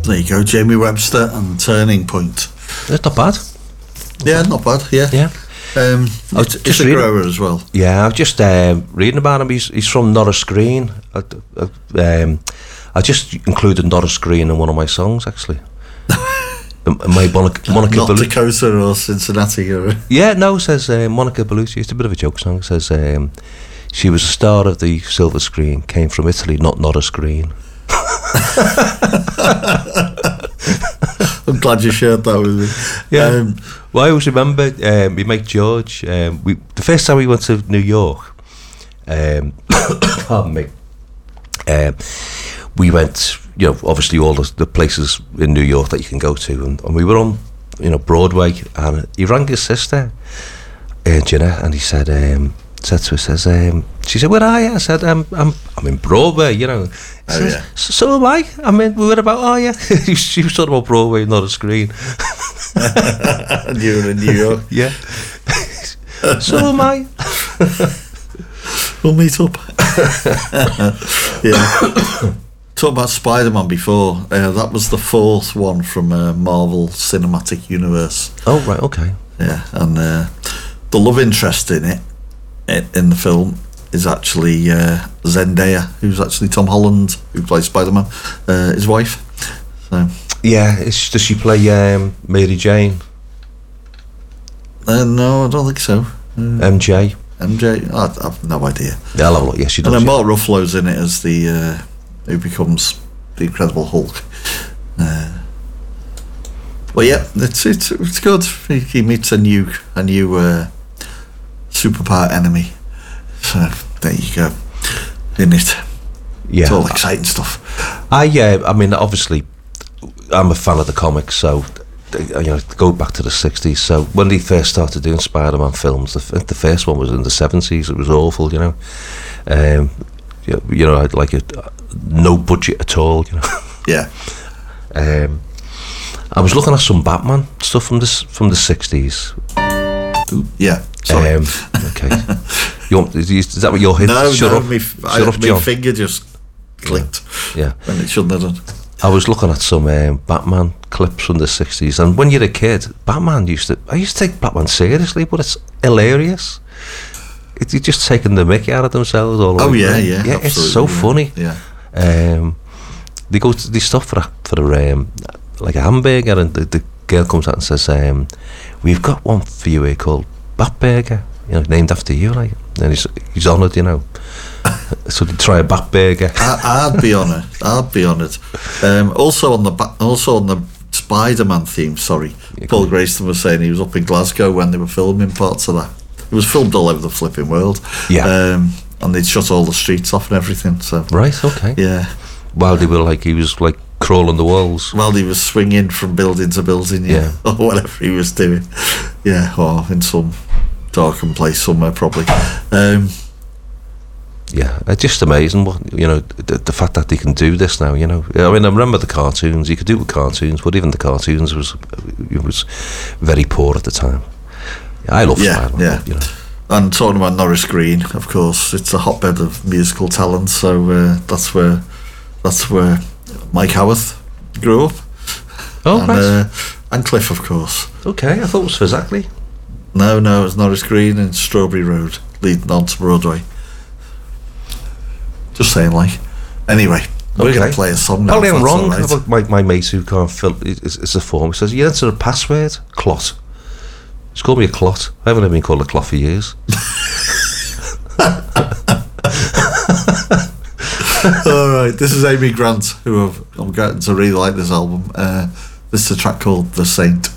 There you go, Jamie Webster and Turning Point. It's not bad. Yeah, not bad. Yeah. It's a grower as well. Yeah, I was just reading about him. He's from Norris Green. I just included Norris Green in one of my songs, actually. My Monica Not Bellucci. Dakota or Cincinnati. Or... Yeah, no, it says Monica Bellucci. It's a bit of a joke song. It says she was a star of the silver screen, came from Italy, not Norris Green. I'm glad you shared that with me. Yeah. Well, I always remember my mate George. The first time we went to New York, pardon me. We went, obviously all the places in New York that you can go to, and we were on, Broadway, and he rang his sister, Jenna, and he said to her, she said, "Where are you?" I said, "I'm in Broadway, Says, yeah. So am I. I mean, we were about, oh yeah. She was talking about Broadway, not a screen. And you were in New York. Yeah. So am I. We'll meet up. Yeah. Talk about Spider-Man before. That was the fourth one from Marvel Cinematic Universe. Oh, right, okay. Yeah, and the love interest in the film is actually Zendaya, who's actually Tom Holland, who plays Spider-Man, his wife. So. Yeah, does she play Mary Jane? No, I don't think so. MJ? I have no idea. Yeah, I'll have a look. Yeah, she does. And then Mark Ruffalo's in it as the who becomes the Incredible Hulk. Well, yeah, it's good. He meets a new superpower enemy. So there you go. In it. Yeah, it's all exciting stuff. I mean, obviously, I'm a fan of the comics, so go back to the 60s. So when they first started doing Spider-Man films, the first one was in the 70s. It was awful, like no budget at all, Yeah. I was looking at some Batman stuff from the 60s. Yeah. Sorry. Okay. Is that what you're hitting? No, Shut up, my finger just clicked. Yeah. And it shouldn't have done. I was looking at some Batman clips from the 60s, and when you're a kid, I used to take Batman seriously, but it's hilarious. You're just taking the mickey out of themselves all the way. Yeah, it's so funny. Yeah. They stop for like a hamburger, and the girl comes out and says, "We've got one for you here called Batburger, named after you." Like, and he's honoured, So they try a Batburger. I'd be honoured. Also on the Spider-Man theme. Sorry, Paul Grayston was saying he was up in Glasgow when they were filming parts of that. It was filmed all over the flipping world. Yeah. And they'd shut all the streets off and everything. So right, okay. Yeah. While he was crawling the walls. While he was swinging from building to building, or whatever he was doing, or in some darkened place somewhere probably. Yeah, it's just amazing what the fact that they can do this now. I mean, I remember the cartoons. You could do it with cartoons, but even the cartoons was very poor at the time. I love Spider-Man. Yeah. And talking about Norris Green, of course, it's a hotbed of musical talent. So that's where Mike Howarth grew up. Oh, right. And Cliff, of course. Okay, I thought it was Fazakerley. No, it was Norris Green and Strawberry Road, leading on to Broadway. Just saying, like. Anyway, we're going to play a song now. I'm wrong. Right. My mate who can't fill it's a form. He says, "You enter a password, clot." He's called me a clot. I haven't been called a clot for years. Alright, this is Amy Grant, who I'm getting to really like this album. This is a track called The Saint.